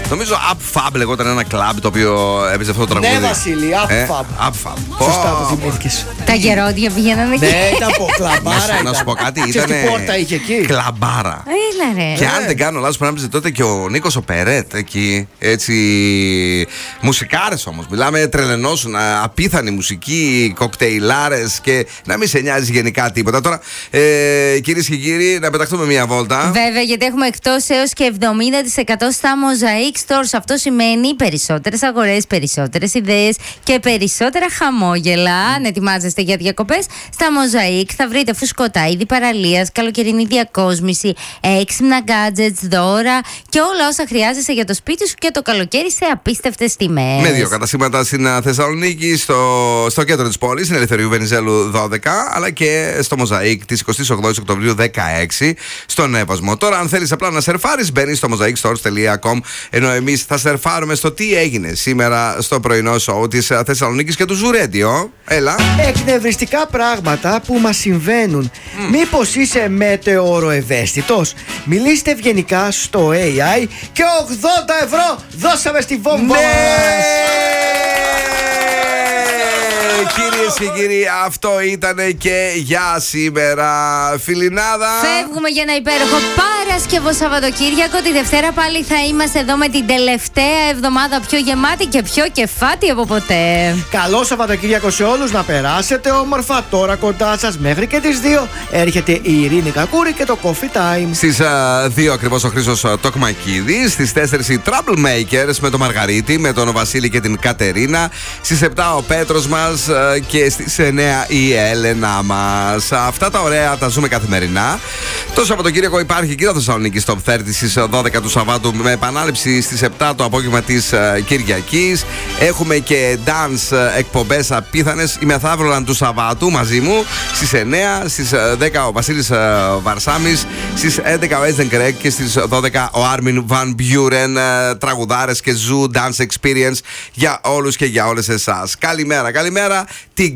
Νομίζω Up Fab λεγόταν ένα κλαμπ το οποίο έπαιζε αυτό το τραγούδι. Ναι, Βασίλη, Up Fab. Up Fab. Σωστά το θυμήθηκες. Τα γερόντια πήγαιναν εκεί. Ναι, ήταν από κλαμπάρα. Να σου πω κάτι, Ξέρεις ήταν. τι πόρτα είχε εκεί. Κλαμπάρα. Έλα ρε. Και αν δεν κάνω λάθος, πρέπει να έπαιζε τότε και ο Νίκος ο Περέτ εκεί. Έτσι. Μουσικάρες όμως. Μιλάμε, τρελαινόσουν. Απίθανη μουσική, κοκτέιλάρες και να μην σε νοιάζει γενικά τίποτα. Τώρα, κυρίες και κύριοι, να πεταχτούμε μία βόλτα. Βέβαια, γιατί έχουμε εκτός έως και 70% στα Mosaic Stores. Αυτό σημαίνει περισσότερες αγορές, περισσότερες ιδέες και περισσότερα χαμόγελα. Αν ετοιμάζεστε για διακοπές, στα Mosaic θα βρείτε φουσκωτά είδη παραλίας, καλοκαιρινή διακόσμηση, έξυπνα gadgets, δώρα και όλα όσα χρειάζεσαι για το σπίτι σου και το καλοκαίρι σε απίστευτες τιμές. Με δύο καταστήματα στην Θεσσαλονίκη, στο κέντρο της πόλης, στην Ελευθερίου Βενιζέλου 12, αλλά και στο Mosaic της 28 Οκτωβρίου 16 στον Εύωσμο. Τώρα, αν θέλεις απλά να σερφάρεις, μπαίνεις στο mosaicstores.com, ενώ εμείς θα σερφάρουμε στο τι έγινε σήμερα στο πρωινό σοου της Θεσσαλονίκης και του Ζουρέντιο. Έλα. Εκνευριστικά πράγματα που μας συμβαίνουν. Μήπως είσαι μετεωροευαίσθητος? Μιλήστε ευγενικά στο AI και 80 ευρώ δώσαμε στη βόμβα μας. Κυρίες και κύριοι, αυτό ήταν και για σήμερα. Φιλινάδα. Φεύγουμε για ένα υπέροχο Παρασκευό Σαββατοκύριακο. Τη Δευτέρα πάλι θα είμαστε εδώ με την τελευταία εβδομάδα πιο γεμάτη και πιο κεφάτη από ποτέ. Καλό Σαββατοκύριακο σε όλους, να περάσετε όμορφα. Τώρα κοντά σας μέχρι και τις 2 έρχεται η Ειρήνη Κακούρη και το Coffee Time. Στις 2 ακριβώς ο Χρήστος Τοκμακίδης. Στις 4 οι Troublemakers με τον Μαργαρίτη, με τον Βασίλη και την Κατερίνα. Στις 7 ο Πέτρος μας και στις 9 η Έλενα μας. Αυτά τα ωραία τα ζούμε καθημερινά. Το Σαββατοκύριακο υπάρχει και η Θεσσαλονίκη Top 30 στις 12 του Σαββάτου με επανάληψη στις 7 το απόγευμα της Κυριακής. Έχουμε και dance εκπομπές απίθανες. Η μεθαύριο του Σαββάτου μαζί μου στις 9, στις 10 ο Βασίλης Βαρσάμις, στις 11 ο Έζεν Κρέκ και στις 12 ο Άρμιν Βαν Μπιούρεν. Τραγουδάρες και zoo dance experience για όλους και για όλες εσάς. Καλημέρα, καλημέρα.